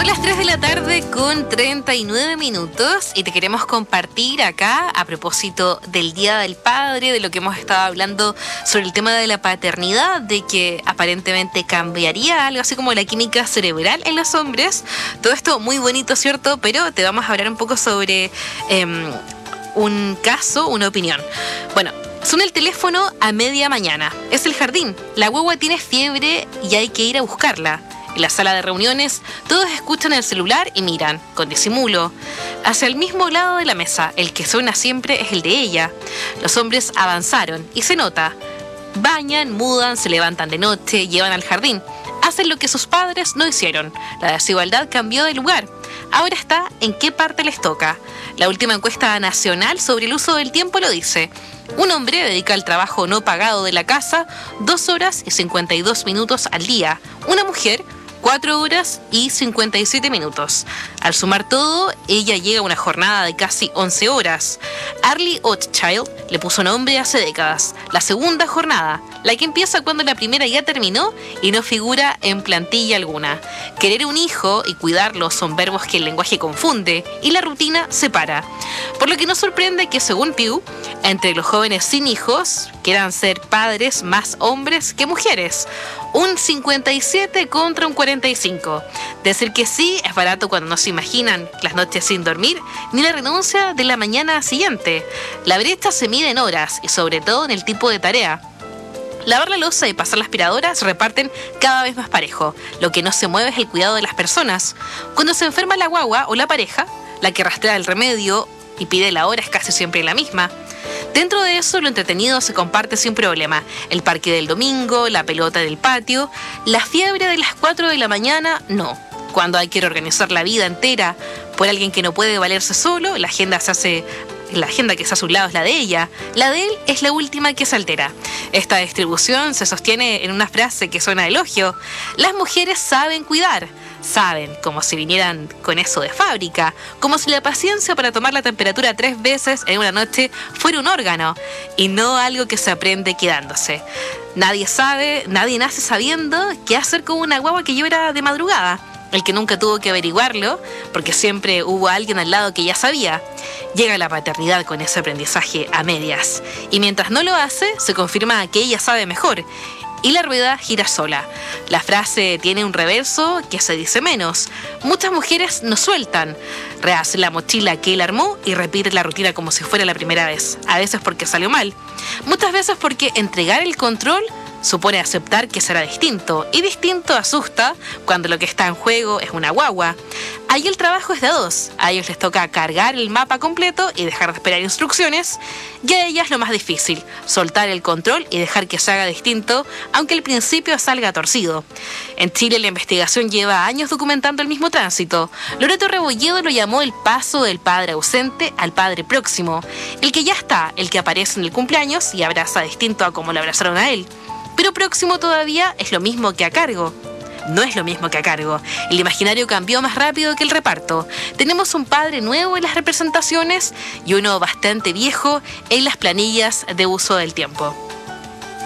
Las 3 de la tarde con 39 minutos y te queremos compartir acá a propósito del Día del Padre, de lo que hemos estado hablando sobre el tema de la paternidad, de que aparentemente cambiaría algo así como la química cerebral en los hombres. Todo esto muy bonito, ¿cierto? Pero te vamos a hablar un poco sobre un caso, una opinión. Bueno, suena el teléfono a media mañana. Es el jardín. La guagua tiene fiebre y hay que ir a buscarla. En la sala de reuniones, todos escuchan el celular y miran, con disimulo, hacia el mismo lado de la mesa. El que suena siempre es el de ella. Los hombres avanzaron y se nota. Bañan, mudan, se levantan de noche, llevan al jardín. Hacen lo que sus padres no hicieron. La desigualdad cambió de lugar. Ahora está en qué parte les toca. La última encuesta nacional sobre el uso del tiempo lo dice. Un hombre dedica el trabajo no pagado de la casa 2 horas y 52 minutos al día. Una mujer 4 horas y 57 minutos. Al sumar todo, ella llega a una jornada de casi 11 horas. Arlie Hochschild le puso nombre hace décadas. La segunda jornada, la que empieza cuando la primera ya terminó y no figura en plantilla alguna. Querer un hijo y cuidarlo son verbos que el lenguaje confunde y la rutina separa. Por lo que no sorprende que, según Pew, entre los jóvenes sin hijos quieran ser padres más hombres que mujeres. Un 57 contra un 45. Decir que sí es barato cuando no se imaginan las noches sin dormir ni la renuncia de la mañana siguiente. La brecha se mide en horas y sobre todo en el tipo de tarea. Lavar la loza y pasar la aspiradora se reparten cada vez más parejo. Lo que no se mueve es el cuidado de las personas. Cuando se enferma la guagua o la pareja, la que rastrea el remedio y pide la hora es casi siempre la misma. Dentro de eso, lo entretenido se comparte sin problema. El parque del domingo, la pelota del patio, la fiebre de las 4 de la mañana, no. Cuando hay que reorganizar la vida entera por alguien que no puede valerse solo, la agenda que se hace a su lado es la de ella. La de él es la última que se altera. Esta distribución se sostiene en una frase que suena a elogio. Las mujeres saben cuidar. Saben, como si vinieran con eso de fábrica, como si la paciencia para tomar la temperatura 3 veces en una noche fuera un órgano y no algo que se aprende quedándose. Nadie nace sabiendo qué hacer con una guagua que llora de madrugada. El que nunca tuvo que averiguarlo, porque siempre hubo alguien al lado que ya sabía. Llega la paternidad con ese aprendizaje a medias. Y mientras no lo hace, se confirma que ella sabe mejor. Y la rueda gira sola. La frase tiene un reverso que se dice menos. Muchas mujeres no sueltan. Rehacen la mochila que él armó y repiten la rutina como si fuera la primera vez. A veces porque salió mal. Muchas veces porque entregar el control supone aceptar que será distinto. Y distinto asusta cuando lo que está en juego es una guagua. Ahí el trabajo es de 2. A ellos les toca cargar el mapa completo y dejar de esperar instrucciones. Y a ellas lo más difícil, soltar el control y dejar que se haga distinto, aunque al principio salga torcido. En Chile la investigación lleva años documentando el mismo tránsito. Loreto Rebolledo lo llamó el paso del padre ausente al padre próximo. El que ya está, el que aparece en el cumpleaños y abraza distinto a como lo abrazaron a él. Pero próximo todavía es lo mismo que a cargo. No es lo mismo que a cargo. El imaginario cambió más rápido que el reparto. Tenemos un padre nuevo en las representaciones y uno bastante viejo en las planillas de uso del tiempo.